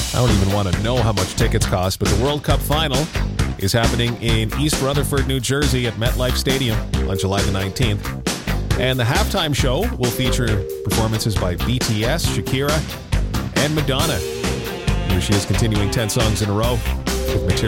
I don't even want to know how much tickets cost, but the World Cup final is happening in East Rutherford, New Jersey at MetLife Stadium on July the 19th. And the halftime show will feature performances by BTS, Shakira, and Madonna. Here she is continuing 10 songs in a row with material